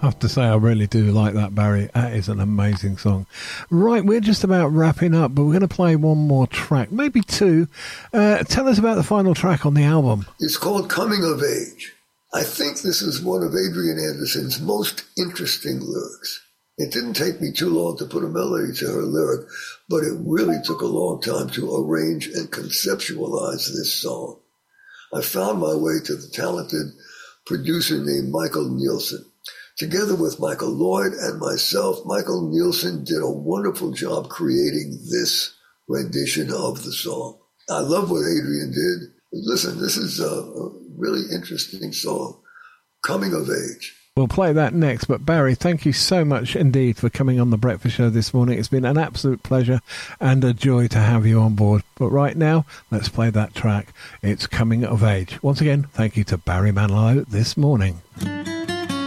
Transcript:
have to say I really do like that, Barry. That is an amazing song. Right, we're just about wrapping up, but we're going to play one more track, maybe two. Tell us about the final track on the album. It's called Coming of Age. I think this is one of Adrian Anderson's most interesting lyrics. It didn't take me too long to put a melody to her lyric, but it really took a long time to arrange and conceptualize this song. I found my way to the talented producer named Michael Nielsen. Together with Michael Lloyd and myself, Michael Nielsen did a wonderful job creating this rendition of the song. I love what Adrian did. Listen, this is a really interesting song, Coming of Age. We'll play that next, but Barry, thank you so much indeed for coming on The Breakfast Show this morning. It's been an absolute pleasure and a joy to have you on board. But right now, let's play that track. It's Coming of Age. Once again, thank you to Barry Manilow this morning.